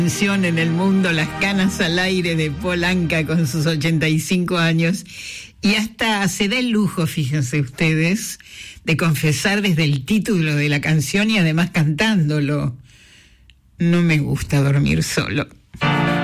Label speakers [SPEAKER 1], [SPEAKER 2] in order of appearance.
[SPEAKER 1] Canción en el mundo, Las canas al aire de Paul Anka con sus 85 años, y hasta se da el lujo, fíjense ustedes, de confesar desde el título de la canción y además cantándolo: no me gusta dormir solo.